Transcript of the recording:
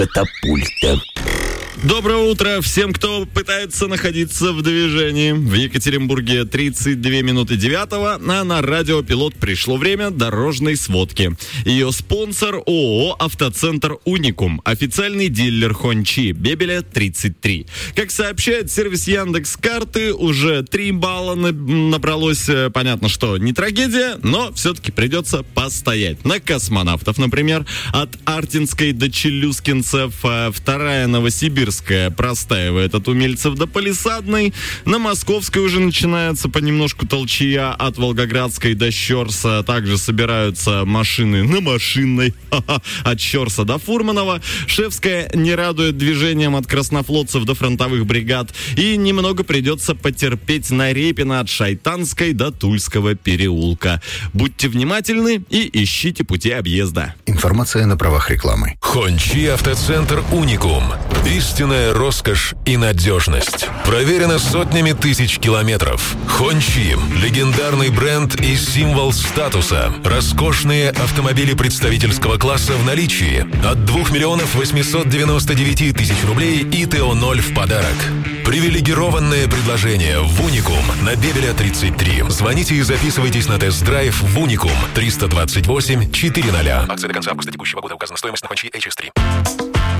катапульта. Доброе утро всем, кто пытается находиться в движении. В Екатеринбурге 32 минуты 9-го, а на радио «Пилот» пришло время дорожной сводки. Ее спонсор ООО «Автоцентр Уникум», официальный дилер Хончи, Бебеля 33. Как сообщает сервис Яндекс.Карты, уже 3 балла набралось. Понятно, что не трагедия, но все-таки придется постоять. На космонавтов, например, от Артинской до Челюскинцев, вторая Новосибирская простаивает от Умельцев до Палисадной. На Московской уже начинается понемножку толчья от Волгоградской до Щорса. Также собираются машины на Машинной от Щорса до Фурманова. Шефская не радует движением от краснофлотцев до фронтовых бригад. И немного придется потерпеть на Репина от Шайтанской до Тульского переулка. Будьте внимательны и ищите пути объезда. Информация на правах рекламы. Хончи Автоцентр Уникум. Истинная роскошь и надежность. Проверено сотнями тысяч километров. Хончи – легендарный бренд и символ статуса. Роскошные автомобили представительского класса в наличии. От 2 миллионов 899 тысяч рублей и ТО-0 в подарок. Привилегированное предложение в Уникум на Бебеля 33. Звоните и записывайтесь на тест-драйв в Уникум 328 400. Акция до конца августа текущего года. Указана стоимость на Хончи HS3.